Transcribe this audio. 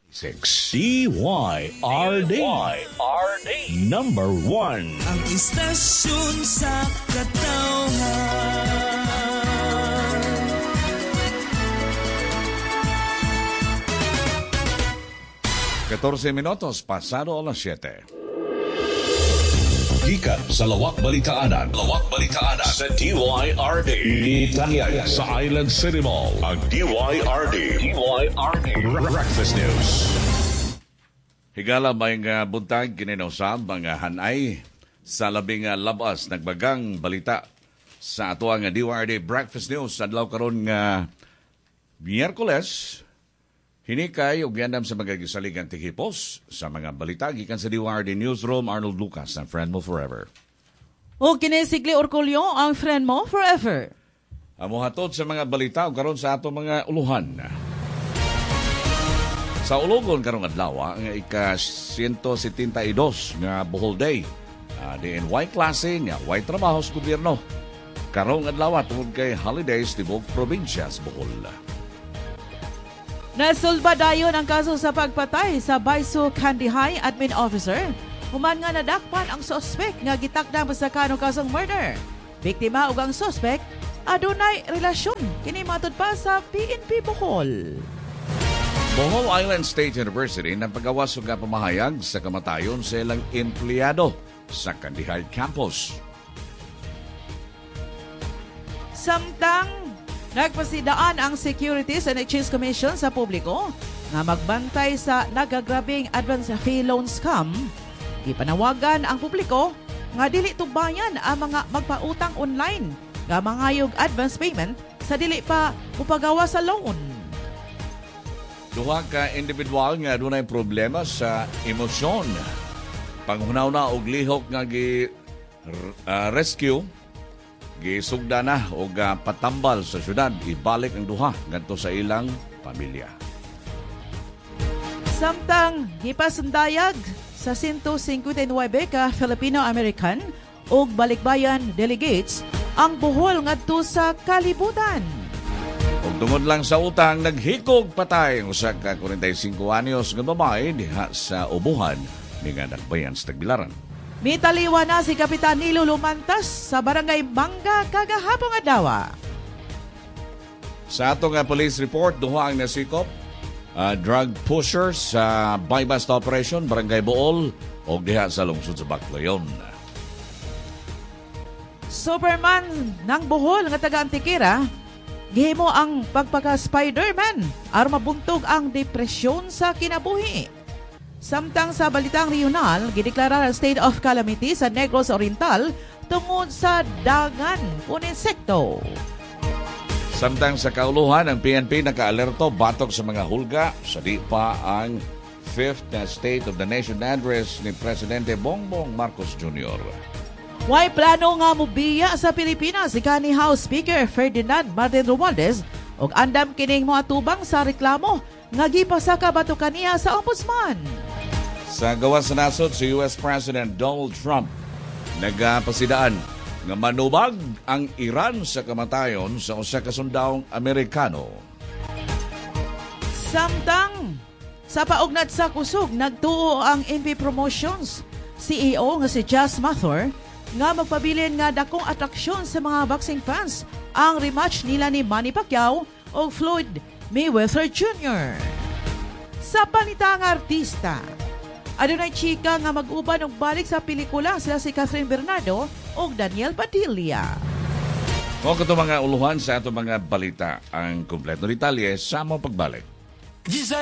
6 DYRD Number 1 Ang istasyon sa katawhan. 14 minutos, pasado alas 7. Gikan sa Lawak Balikaanan sa DYRD. Itanyag sa Island City Mall. Ang DYRD Breakfast News. Higala may nga buntag kininausab mga hanay sa labing labas nagbagang balita sa ato ang DYRD Breakfast News adlaw karon nga Miyerkules. Hinikay ug gandam sa mga gisaligang tikipos sa mga balita gikan sa DYRD Newsroom. Arnold Lucas, ang friend mo forever. O kinisigli Orculio, ang friend mo forever. Amo hatod sa mga balita ug karon sa ato mga uluhan. Sa ulogon karong adlaw nga ika-172 nga Bohol Day. Diin white klase nga white trabaho sa gobyerno. Karong adlaw tungod kay holidays tibok probinsya sa Bohol. Nasulba dayon ang kaso sa pagpatay sa Baiso Candy High admin officer. Human nga nadakpan ang sospek nga gitakdang sa kanong kasong murder. Biktima ug ang sospek adunay relasyon kini matud pa sa PNP Bohol. Bohol Island State University nagpagawas og pamahayag sa kamatayon sa ilang empleyado sa Candy High campus. Samtang nagpasidaan ang Securities and Exchange Commission sa publiko nga magbantay sa nagagrabing advance fee loan scam. Ipanawagan ang publiko nga dili tubayan ang mga magpautang online nga mangayog advance payment sa dili pa upagawa sa loan. Duha ka individual nga adunay problema sa emosyon. Panghunaw na og lihok nga rescue gisugda na o patambal sa syudad, ibalik ang duha ngadto sa ilang pamilya. Samtang gipasundayag sa 159 ka Filipino-American ug balikbayan delegates ang Bohol ngadto sa kalibutan. Ug tungod lang sa utang naghikog patay ang usa ka 45 anyos nga babae diha sa Ubuhan ni nga nagbayan sa Tagbilaran. Mitaliwa na si Kapitan Nilo Lumantas sa Barangay Mangga kagahapong adlaw. Sa atong police report, duha ang nasikop drug pusher sa buy-bust operation Barangay Bool o diha sa lungsod sa Baclayon. Superman ng Bohol nga taga Antiquera gihimo ang pagpaka-Spider-Man aron mabuntog ang depresyon sa kinabuhi. Samtang sa balitang regional, gideklara ang state of calamity sa Negros Oriental tungod sa dagan o insekto. Samtang sa kauluhan, ang PNP naka-alerto batok sa mga hulga sa di pa ang 5th State of the Nation address ni Presidente Bongbong Marcos Jr. Way plano nga mobiya sa Pilipinas si kanhi House Speaker Ferdinand Martin Romualdez ug andam kining moatubang sa reklamo nga gipasaka bato kaniya sa ombudsman. Sa gawas sa nasod, si US President Donald Trump nagapasidaan nga manubag ang Iran sa kamatayon sa usa ka sundawong Amerikano. Samtang sa paugnat sa kusog, nagtuo ang MP Promotions CEO nga si Jas Mathur nga magpabilin nga dakong atraksyon sa mga boxing fans ang rematch nila ni Manny Pacquiao o Floyd Mayweather Jr. Sa panitang artista, adunay chika nga mag-uban og balik sa pelikula sila si Catherine Bernardo o Daniel Padilla. Kung ito mga uluhan sa ato mga balita, ang kumpleto detalye sa mga pagbalik.